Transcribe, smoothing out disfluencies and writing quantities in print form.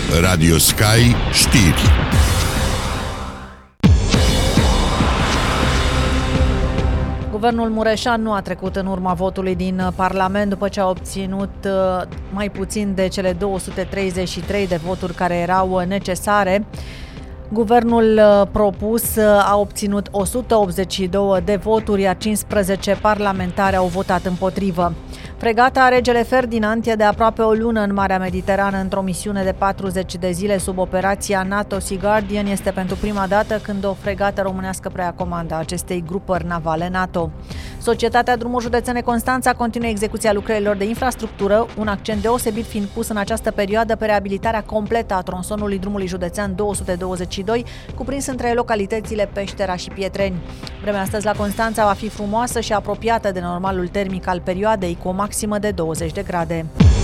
Radio Sky Știri. Guvernul Mureșan nu a trecut în urma votului din Parlament după ce a obținut mai puțin de cele 233 de voturi care erau necesare. Guvernul propus a obținut 182 de voturi, iar 15 parlamentari au votat împotrivă. Fregata Regele Ferdinand e de aproape o lună în Marea Mediterană într-o misiune de 40 de zile sub operația NATO Sea Guardian. Este pentru prima dată când o fregată românească preia comanda acestei grupări navale NATO. Societatea Drumuri Județene Constanța continuă execuția lucrărilor de infrastructură, un accent deosebit fiind pus în această perioadă pe reabilitarea completă a tronsonului drumului județean 222, cuprins între localitățile Peștera și Pietreni. Vremea astăzi la Constanța va fi frumoasă și apropiată de normalul termic al perioadei, cu o maximă de 20 de grade.